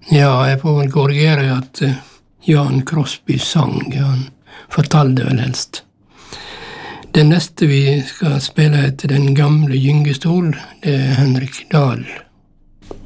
Ja, jeg får vel korrigere at Jan Crosby sang. Han fortalte vel helst. Det neste vi skal spille etter Den gamle gyngestol, det er Henrik Dahl.